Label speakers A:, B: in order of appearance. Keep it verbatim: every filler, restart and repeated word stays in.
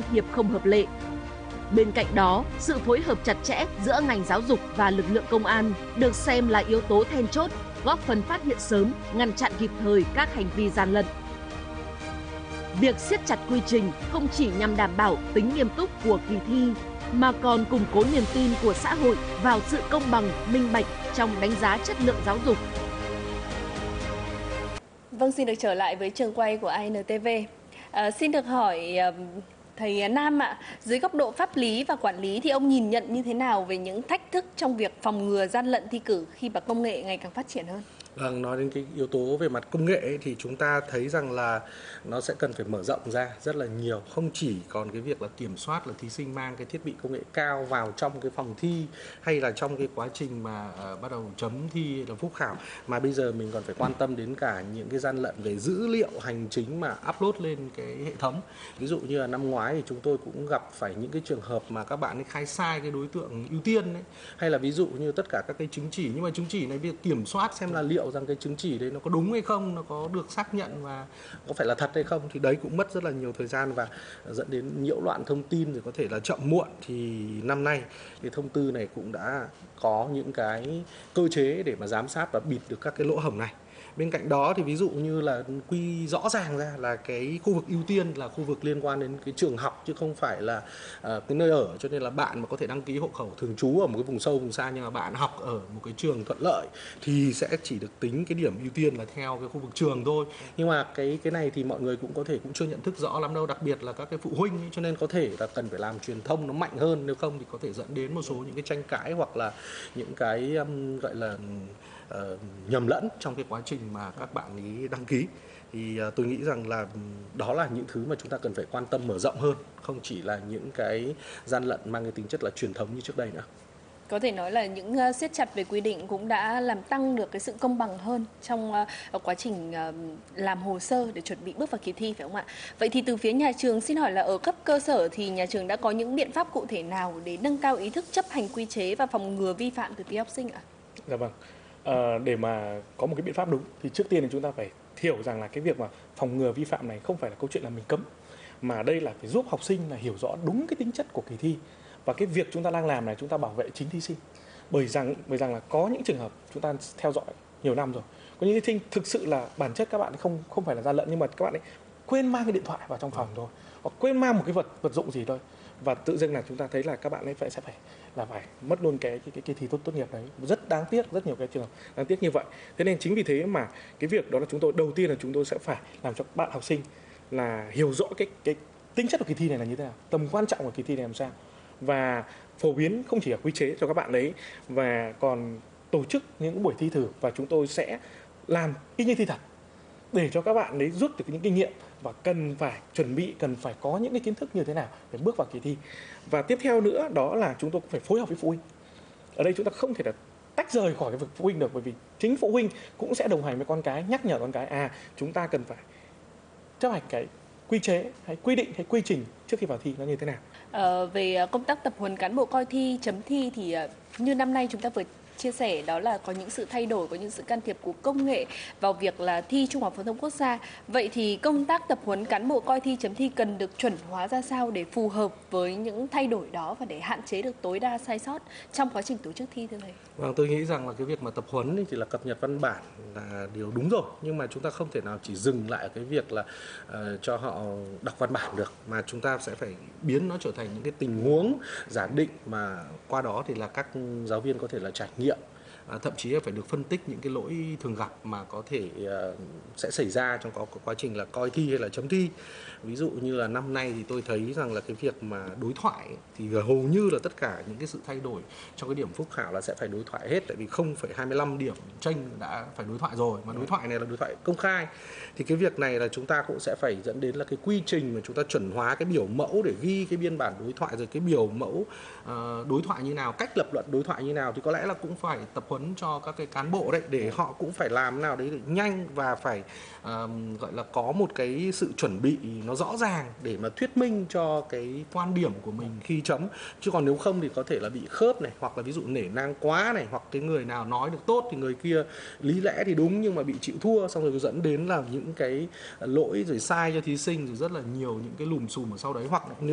A: hiệp không hợp lệ. Bên cạnh đó, sự phối hợp chặt chẽ giữa ngành giáo dục và lực lượng công an được xem là yếu tố then chốt, góp phần phát hiện sớm, ngăn chặn kịp thời các hành vi gian lận. Việc siết chặt quy trình không chỉ nhằm đảm bảo tính nghiêm túc của kỳ thi, mà còn củng cố niềm tin của xã hội vào sự công bằng, minh bạch trong đánh giá chất lượng giáo dục.
B: Vâng, xin được trở lại với trường quay của i en tê vê. À, xin được hỏi thầy Nam ạ, dưới góc độ pháp lý và quản lý thì ông nhìn nhận như thế nào về những thách thức trong việc phòng ngừa gian lận thi cử khi mà công nghệ ngày càng phát triển hơn?
C: Vâng, nói đến cái yếu tố về mặt công nghệ ấy, thì chúng ta thấy rằng là nó sẽ cần phải mở rộng ra rất là nhiều. Không chỉ còn cái việc là kiểm soát là thí sinh mang cái thiết bị công nghệ cao vào trong cái phòng thi hay là trong cái quá trình mà uh, bắt đầu chấm thi hay là phúc khảo, mà bây giờ mình còn phải quan tâm đến cả những cái gian lận về dữ liệu hành chính mà upload lên cái hệ thống. Ví dụ như là năm ngoái thì chúng tôi cũng gặp phải những cái trường hợp mà các bạn ấy khai sai cái đối tượng ưu tiên ấy, hay là ví dụ như tất cả các cái chứng chỉ, nhưng mà chứng chỉ này việc kiểm soát xem là liệu rằng cái chứng chỉ đấy nó có đúng hay không, nó có được xác nhận và có phải là thật hay không, thì đấy cũng mất rất là nhiều thời gian và dẫn đến nhiễu loạn thông tin, rồi có thể là chậm muộn. Thì năm nay cái thông tư này cũng đã có những cái cơ chế để mà giám sát và bịt được các cái lỗ hổng này. Bên cạnh đó thì ví dụ như là quy rõ ràng ra là cái khu vực ưu tiên là khu vực liên quan đến cái trường học chứ không phải là uh, cái nơi ở, cho nên là bạn mà có thể đăng ký hộ khẩu thường trú ở một cái vùng sâu vùng xa nhưng mà bạn học ở một cái trường thuận lợi thì sẽ chỉ được tính cái điểm ưu tiên là theo cái khu vực trường thôi. Nhưng mà cái cái này thì mọi người cũng có thể cũng chưa nhận thức rõ lắm đâu, đặc biệt là các cái phụ huynh ấy, cho nên có thể là cần phải làm truyền thông nó mạnh hơn, nếu không thì có thể dẫn đến một số những cái tranh cãi hoặc là những cái um, gọi là uh, nhầm lẫn trong cái quá trình mà các bạn ấy đăng ký. Thì uh, tôi nghĩ rằng là đó là những thứ mà chúng ta cần phải quan tâm mở rộng hơn, không chỉ là những cái gian lận mang cái tính chất là truyền thống như trước đây nữa.
B: Có thể nói là những uh, siết chặt về quy định cũng đã làm tăng được cái sự công bằng hơn trong uh, quá trình uh, làm hồ sơ để chuẩn bị bước vào kỳ thi, phải không ạ? Vậy thì từ phía nhà trường, xin hỏi là ở cấp cơ sở thì nhà trường đã có những biện pháp cụ thể nào để nâng cao ý thức chấp hành quy chế và phòng ngừa vi phạm từ phía học sinh ạ?
D: Dạ vâng. À, để mà có một cái biện pháp đúng thì trước tiên thì chúng ta phải hiểu rằng là cái việc mà phòng ngừa vi phạm này không phải là câu chuyện là mình cấm, mà đây là phải giúp học sinh là hiểu rõ đúng cái tính chất của kỳ thi. Và cái việc chúng ta đang làm này, chúng ta bảo vệ chính thí sinh. Bởi rằng bởi rằng là có những trường hợp chúng ta theo dõi nhiều năm rồi, có những thí sinh thực sự là bản chất các bạn không không phải là gian lận, nhưng mà các bạn ấy quên mang cái điện thoại vào trong phòng thôi, hoặc quên mang một cái vật vật dụng gì thôi, và tự dưng là chúng ta thấy là các bạn ấy phải sẽ phải là phải mất luôn cái cái cái, cái thi tốt tốt nghiệp đấy. Rất đáng tiếc, rất nhiều cái trường hợp đáng tiếc như vậy. Thế nên chính vì thế mà cái việc đó là chúng tôi đầu tiên là chúng tôi sẽ phải làm cho các bạn học sinh là hiểu rõ cái cái tính chất của kỳ thi này là như thế nào, tầm quan trọng của kỳ thi này làm sao, và phổ biến không chỉ là quy chế cho các bạn đấy, và còn tổ chức những buổi thi thử, và chúng tôi sẽ làm y như thi thật để cho các bạn đấy rút được những kinh nghiệm và cần phải chuẩn bị, cần phải có những cái kiến thức như thế nào để bước vào kỳ thi. Và tiếp theo nữa đó là chúng tôi cũng phải phối hợp với phụ huynh. Ở đây chúng ta không thể là tách rời khỏi cái việc phụ huynh được, bởi vì chính phụ huynh cũng sẽ đồng hành với con cái, nhắc nhở con cái à chúng ta cần phải chấp hành cái quy chế hay quy định hay quy trình trước khi vào thi nó như thế nào.
B: À, về công tác tập huấn cán bộ coi thi, chấm thi thì như năm nay chúng ta vừa chia sẻ đó là có những sự thay đổi, có những sự can thiệp của công nghệ vào việc là thi Trung học phổ thông quốc gia. Vậy thì công tác tập huấn cán bộ coi thi chấm thi cần được chuẩn hóa ra sao để phù hợp với những thay đổi đó và để hạn chế được tối đa sai sót trong quá trình tổ chức thi, thưa thầy?
C: Vâng, tôi nghĩ rằng là cái việc mà tập huấn thì là cập nhật văn bản là điều đúng rồi, nhưng mà chúng ta không thể nào chỉ dừng lại cái việc là uh, cho họ đọc văn bản được, mà chúng ta sẽ phải biến nó trở thành những cái tình huống giả định mà qua đó thì là các giáo viên có thể là trải nghiệm. À, thậm chí là phải được phân tích những cái lỗi thường gặp mà có thể uh, sẽ xảy ra trong có, có quá trình là coi thi hay là chấm thi. Ví dụ như là năm nay thì tôi thấy rằng là cái việc mà đối thoại ấy, thì hầu như là tất cả những cái sự thay đổi trong cái điểm phúc khảo là sẽ phải đối thoại hết, tại vì không phẩy hai mươi lăm điểm chênh đã phải đối thoại rồi, mà đối thoại này là đối thoại công khai. Thì cái việc này là chúng ta cũng sẽ phải dẫn đến là cái quy trình mà chúng ta chuẩn hóa cái biểu mẫu để ghi cái biên bản đối thoại, rồi cái biểu mẫu uh, đối thoại như nào, cách lập luận đối thoại như nào, thì có lẽ là cũng phải tập huấn cho các cái cán bộ đấy, để họ cũng phải làm nào đấy để nhanh và phải uh, gọi là có một cái sự chuẩn bị nó rõ ràng để mà thuyết minh cho cái quan điểm của mình khi chấm. Chứ còn nếu không thì có thể là bị khớp này, hoặc là ví dụ nể nang quá này, hoặc cái người nào nói được tốt thì người kia lý lẽ thì đúng nhưng mà bị chịu thua, xong rồi dẫn đến là những cái lỗi rồi sai cho thí sinh, rồi rất là nhiều những cái lùm xùm ở sau đấy. Hoặc